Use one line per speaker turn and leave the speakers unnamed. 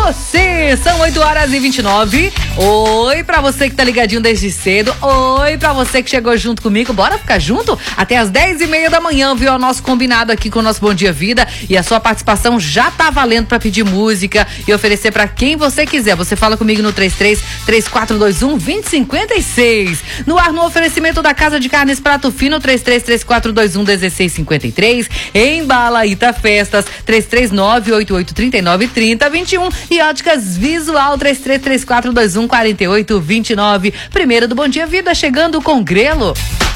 você. São 8h29. Oi pra você que tá ligadinho desde cedo. Oi pra você que chegou junto comigo. Bora ficar junto até as 10h30 da manhã, viu? É o nosso combinado aqui com o nosso Bom Dia Vida. E a sua participação já tá valendo pra pedir música e oferecer pra quem você quiser. Você fala comigo no 33-3421-2056. No ar, no oferecimento da Casa de Carnes Prato Fino, 33-3421-1653. Em Balaíta Festas, 339-8839-3021. E Óticas Visual, 33-3421-4829. Primeiro do Bom Dia Vida, chegando com Grelo.